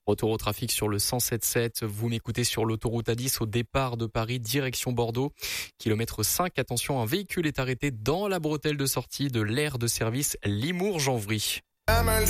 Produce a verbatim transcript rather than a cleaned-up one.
Retour au trafic sur le cent sept sept. Vous m'écoutez sur l'autoroute A dix au départ de Paris, direction Bordeaux. Kilomètre cinq, attention, un véhicule est arrêté dans la bretelle de sortie de l'aire de service Limours-Janvry.